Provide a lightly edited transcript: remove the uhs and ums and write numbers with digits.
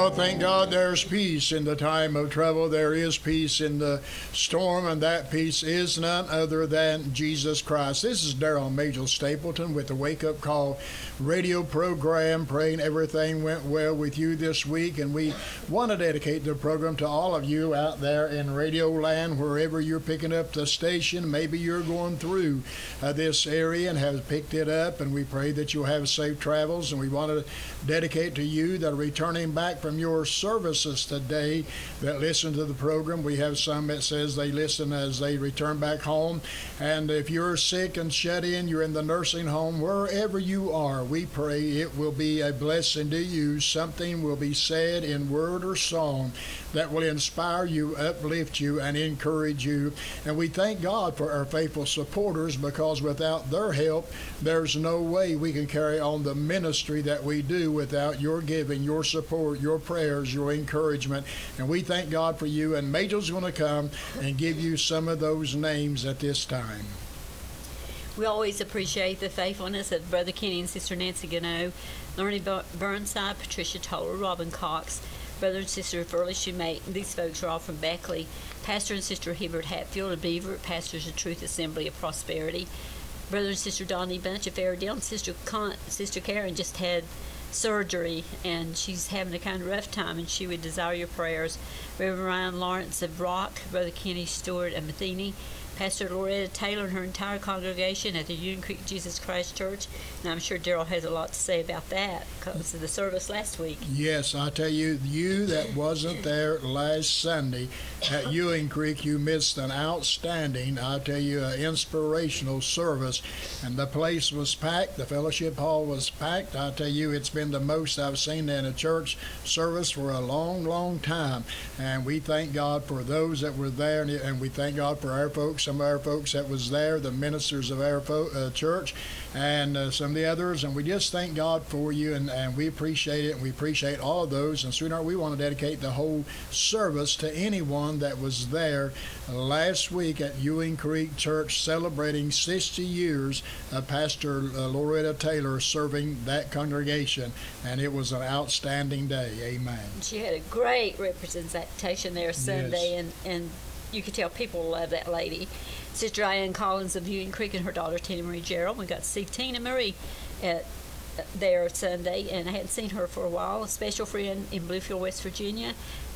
Well, thank God there's peace in the time of trouble. There is peace in the storm, and that peace is none other than Jesus Christ. This is Daryl Majel Stapleton with the Wake Up Call radio program, praying everything went well with you this week. And we want to dedicate the program to all of you out there in Radio Land, wherever you're picking up the station. Maybe you're going through this area and have picked it up, and we pray that you'll have safe travels. And we want to dedicate to you that are returning back from your services today that listen to the program. We have some that says they listen as they return back home. And if you're sick and shut in, you're in the nursing home, wherever you are, we pray it will be a blessing to you. Something will be said in word or song that will inspire you, uplift you, and encourage you. And we thank God for our faithful supporters, because without their help, there's no way we can carry on the ministry that we do without your giving, your support, your prayers, your encouragement. And we thank God for you. And Majel's going to come and give you some of those names at this time. We always appreciate the faithfulness of Brother Kenny and Sister Nancy Gano, Lorne Burnside, Patricia Toller, Robin Cox, Brother and Sister Furley Shoemate. These folks are all from Beckley. Pastor and Sister Hibbert Hatfield of Beaver, Pastors of Truth Assembly of Prosperity. Brother and Sister Donnie Bunch of Airedale, and Sister Karen just had surgery, and she's having a kind of rough time, and she would desire your prayers. Reverend Ryan Lawrence of Brock, Brother Kenny Stewart of Matheny, Pastor Loretta Taylor and her entire congregation at the Union Creek Jesus Christ Church. And I'm sure Daryl has a lot to say about that because of the service last week. Yes, I tell you, you that wasn't there last Sunday at Ewing Creek, you missed an outstanding, I tell you, inspirational service. And the place was packed. The fellowship hall was packed. I tell you, it's been the most I've seen in a church service for a long, long time. And we thank God for those that were there, and we thank God for our folks, some of our folks that was there, the ministers of our church, and some of the others. And we just thank God for you, and we appreciate it, and we appreciate all of those. And sweetheart, we want to dedicate the whole service to anyone that was there last week at Ewing Creek Church, celebrating 60 years of Pastor Loretta Taylor serving that congregation. And it was an outstanding day. Amen. She had a great representation there Sunday. Yes. And you could tell people love that lady. Sister Diane Collins of Ewing Creek and her daughter Tina Marie Gerald. We got to see Tina Marie there Sunday, and I hadn't seen her for a while. A special friend in Bluefield, West Virginia.